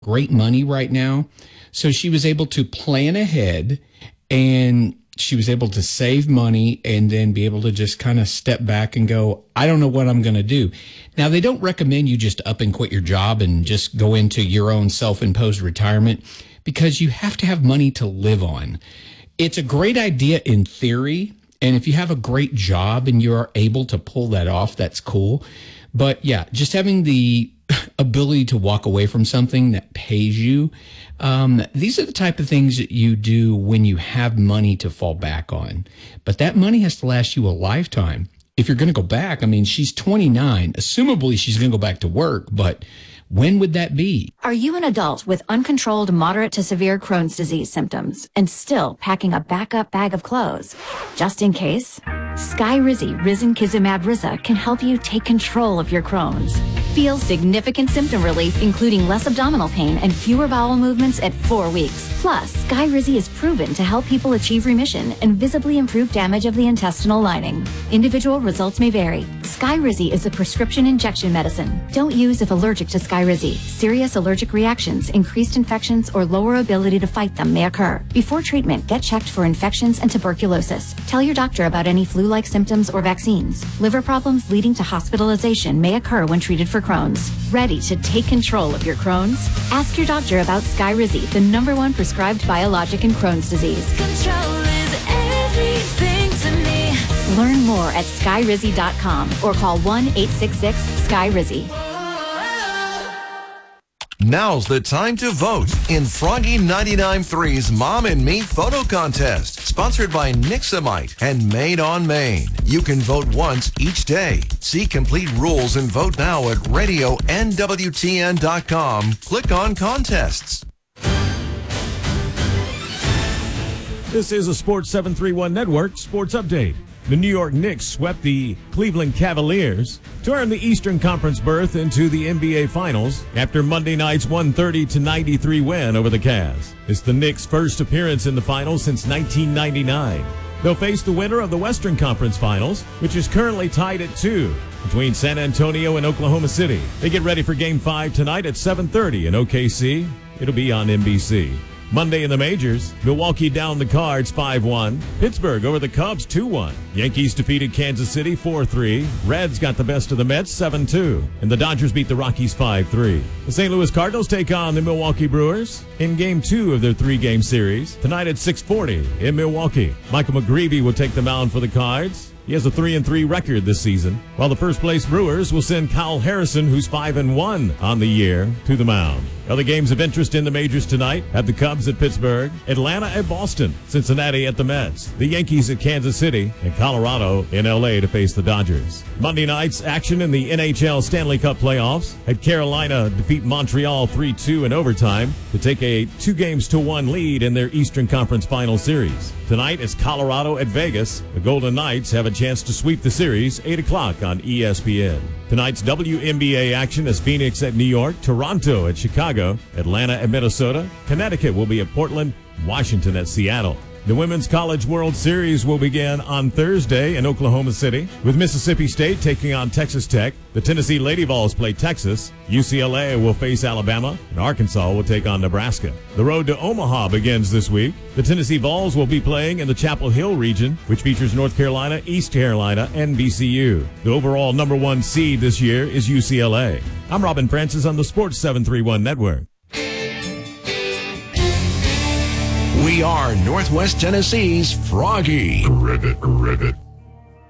great money right now. So she was able to plan ahead, and she was able to save money and then be able to just kind of step back and go, I don't know what I'm going to do. Now, they don't recommend you just up and quit your job and just go into your own self-imposed retirement, because you have to have money to live on. It's a great idea in theory. And if you have a great job and you're able to pull that off, that's cool. But yeah, just having the ability to walk away from something that pays you. These are the type of things that you do when you have money to fall back on. But that money has to last you a lifetime. If you're going to go back, I mean, she's 29. Assumably, she's going to go back to work. But when would that be? Are you an adult with uncontrolled moderate to severe Crohn's disease symptoms and still packing a backup bag of clothes? Just in case, Skyrizi Risankizumab Riza can help you take control of your Crohn's. Feel significant symptom relief, including less abdominal pain and fewer bowel movements at 4 weeks. Plus, Skyrizi is proven to help people achieve remission and visibly improve damage of the intestinal lining. Individual results may vary. Skyrizi is a prescription injection medicine. Don't use if allergic to Skyrizi. Serious allergic reactions, increased infections, or lower ability to fight them may occur. Before treatment, get checked for infections and tuberculosis. Tell your doctor about any flu-like symptoms or vaccines. Liver problems leading to hospitalization may occur when treated for Crohn's. Ready to take control of your Crohn's? Ask your doctor about Skyrizi, the #1 prescribed biologic in Crohn's disease. Control is everything to me. Learn more at skyrizi.com or call 1-866-SKYRIZI. Now's the time to vote in Froggy 99.3's Mom and Me Photo Contest, sponsored by Nixamite and Made on Maine. You can vote once each day. See complete rules and vote now at radionwtn.com. Click on contests. This is a Sports 731 Network Sports Update. The New York Knicks swept the Cleveland Cavaliers to earn the Eastern Conference berth into the NBA Finals after Monday night's 130-93 win over the Cavs. It's the Knicks' first appearance in the finals since 1999. They'll face the winner of the Western Conference Finals, which is currently tied at 2 between San Antonio and Oklahoma City. They get ready for Game 5 tonight at 7:30 in OKC. It'll be on NBC. Monday in the majors, Milwaukee down the Cards 5-1. Pittsburgh over the Cubs 2-1. Yankees defeated Kansas City 4-3. Reds got the best of the Mets 7-2. And the Dodgers beat the Rockies 5-3. The St. Louis Cardinals take on the Milwaukee Brewers in Game 2 of their 3-game series tonight at 6:40 in Milwaukee. Michael McGreevy will take the mound for the Cards. He has a 3-3 record this season, while the first-place Brewers will send Kyle Harrison, who's 5-1 on the year, to the mound. Other games of interest in the majors tonight have the Cubs at Pittsburgh, Atlanta at Boston, Cincinnati at the Mets, the Yankees at Kansas City, and Colorado in L.A. to face the Dodgers. Monday night's action in the NHL Stanley Cup playoffs had Carolina defeat Montreal 3-2 in overtime to take a 2-1 lead in their Eastern Conference Final Series. Tonight is Colorado at Vegas. The Golden Knights have a chance to sweep the series 8 o'clock on ESPN. Tonight's WNBA action is Phoenix at New York, Toronto at Chicago, Atlanta at Minnesota, Connecticut will be at Portland, Washington at Seattle. The Women's College World Series will begin on Thursday in Oklahoma City with Mississippi State taking on Texas Tech. The Tennessee Lady Vols play Texas. UCLA will face Alabama, and Arkansas will take on Nebraska. The road to Omaha begins this week. The Tennessee Vols will be playing in the Chapel Hill region, which features North Carolina, East Carolina, and VCU. The overall #1 seed this year is UCLA. I'm Robin Francis on the Sports 731 Network. We are Northwest Tennessee's Froggy. Ribbit.